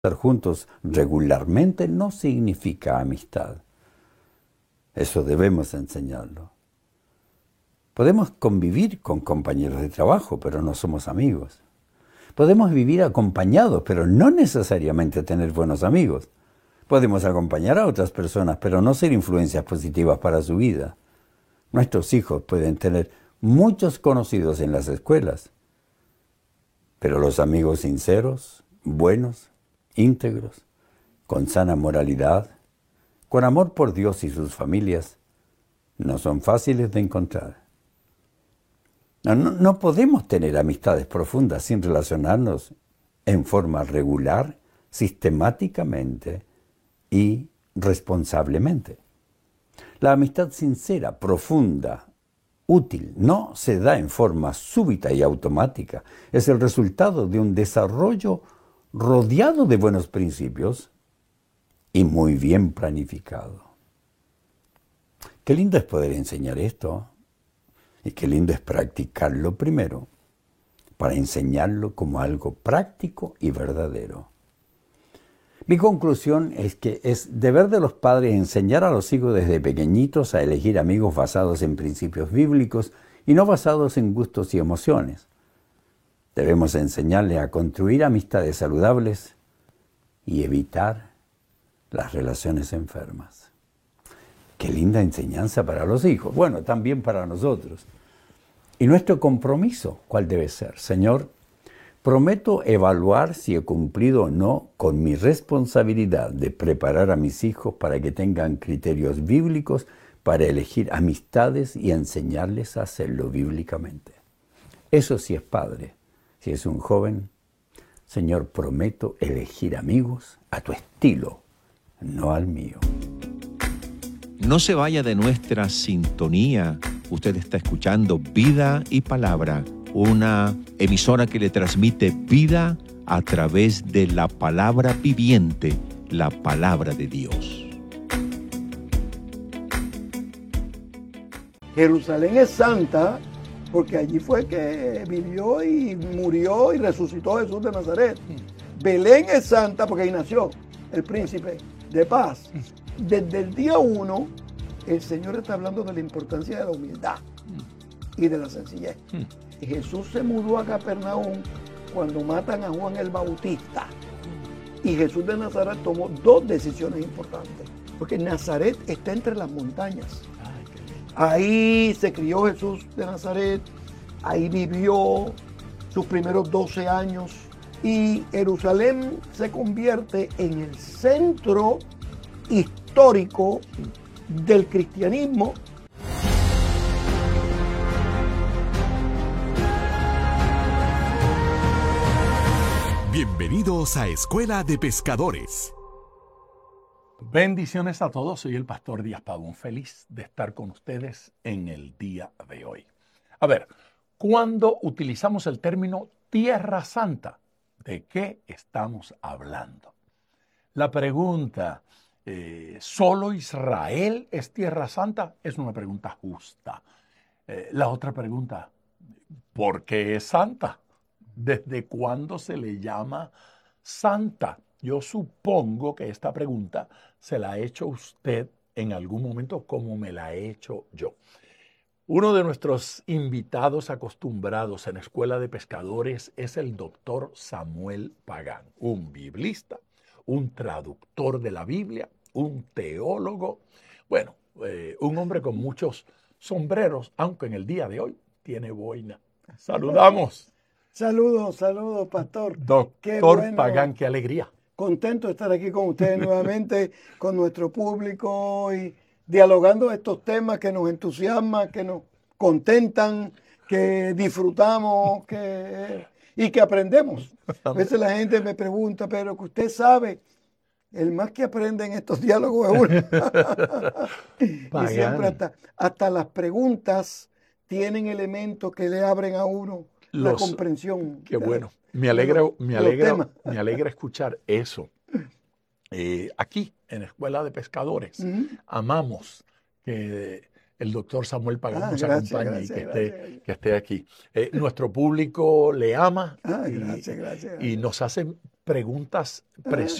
Estar juntos regularmente no significa amistad. Eso debemos enseñarlo. Podemos convivir con compañeros de trabajo, pero no somos amigos. Podemos vivir acompañados, pero no necesariamente tener buenos amigos. Podemos acompañar a otras personas, pero no ser influencias positivas para su vida. Nuestros hijos pueden tener muchos conocidos en las escuelas, pero los amigos sinceros, buenos, íntegros, con sana moralidad, con amor por Dios y sus familias, no son fáciles de encontrar. No podemos tener amistades profundas sin relacionarnos en forma regular, sistemáticamente y responsablemente. La amistad sincera, profunda, útil, no se da en forma súbita y automática. Es el resultado de un desarrollo rodeado de buenos principios y muy bien planificado. Qué lindo es poder enseñar esto y qué lindo es practicarlo primero para enseñarlo como algo práctico y verdadero. Mi conclusión es que es deber de los padres enseñar a los hijos desde pequeñitos a elegir amigos basados en principios bíblicos y no basados en gustos y emociones. Debemos enseñarles a construir amistades saludables y evitar las relaciones enfermas. Qué linda enseñanza para los hijos. Bueno, también para nosotros. ¿Y nuestro compromiso cuál debe ser? Señor, prometo evaluar si he cumplido o no con mi responsabilidad de preparar a mis hijos para que tengan criterios bíblicos para elegir amistades y enseñarles a hacerlo bíblicamente. Eso sí es padre. Si es un joven, Señor, prometo elegir amigos a tu estilo, no al mío. No se vaya de nuestra sintonía. Usted está escuchando Vida y Palabra, una emisora que le transmite vida a través de la palabra viviente, la palabra de Dios. Jerusalén es santa porque allí fue que vivió y murió y resucitó Jesús de Nazaret. Belén es santa porque ahí nació el príncipe de paz. Desde el día 1, el Señor está hablando de la importancia de la humildad y de la sencillez. Jesús se mudó a Capernaum cuando matan a Juan el Bautista. Y Jesús de Nazaret tomó dos decisiones importantes. Porque Nazaret está entre las montañas. Ahí se crió Jesús de Nazaret, ahí vivió sus primeros 12 años y Jerusalén se convierte en el centro histórico del cristianismo. Bienvenidos a Escuela de Pescadores. Bendiciones a todos, soy el pastor Díaz Pavón, feliz de estar con ustedes en el día de hoy. A ver, cuando utilizamos el término Tierra Santa, ¿de qué estamos hablando? La pregunta, ¿solo Israel es Tierra Santa? Es una pregunta justa. La otra pregunta, ¿por qué es santa? ¿Desde cuándo se le llama santa? Yo supongo que esta pregunta se la ha hecho usted en algún momento como me la he hecho yo. Uno de nuestros invitados acostumbrados en Escuela de Pescadores es el doctor Samuel Pagán, un biblista, un traductor de la Biblia, un teólogo, bueno, un hombre con muchos sombreros, aunque en el día de hoy tiene boina. Saludamos. Saludos, pastor. Doctor Qué bueno. Pagán, qué alegría. Contento de estar aquí con ustedes nuevamente, con nuestro público y dialogando estos temas que nos entusiasman, que nos contentan, que disfrutamos y que aprendemos. A veces la gente me pregunta, pero que usted sabe, el más que aprende en estos diálogos es uno. Y siempre hasta las preguntas tienen elementos que le abren a uno la comprensión. Qué bueno. Me alegra escuchar eso. Aquí, en Escuela de Pescadores, amamos que el doctor Samuel Pagán nos acompañe y que esté aquí. Nuestro público le ama gracias. y nos hacen preguntas preciosas.